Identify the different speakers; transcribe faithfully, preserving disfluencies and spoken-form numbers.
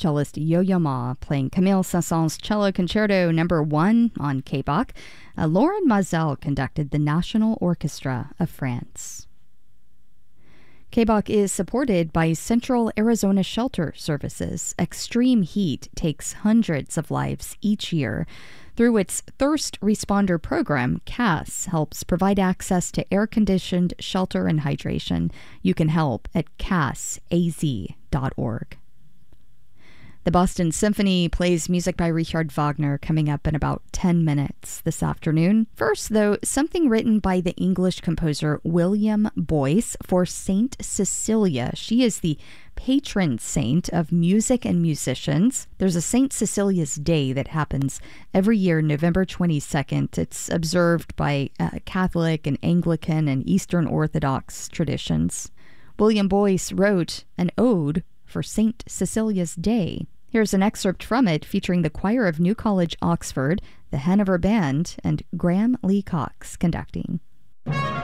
Speaker 1: Cellist Yo-Yo Ma playing Camille Saint-Saëns' Cello Concerto Number One on K B O C. Uh, Lauren Mazel conducted the National Orchestra of France. K B O C is supported by Central Arizona Shelter Services. Extreme heat takes hundreds of lives each year. Through its Thirst Responder program, C A S helps provide access to air-conditioned shelter and hydration. You can help at cas a z dot org. The Boston Symphony plays music by Richard Wagner coming up in about ten minutes this afternoon. First, though, something written by the English composer William Boyce for Saint Cecilia. She is the patron saint of music and musicians. There's a Saint Cecilia's Day that happens every year, November twenty-second. It's observed by uh, Catholic and Anglican and Eastern Orthodox traditions. William Boyce wrote an ode for Saint Cecilia's Day. Here's an excerpt from it featuring the choir of New College, Oxford, the Hanover Band, and Graham Lee Cox conducting.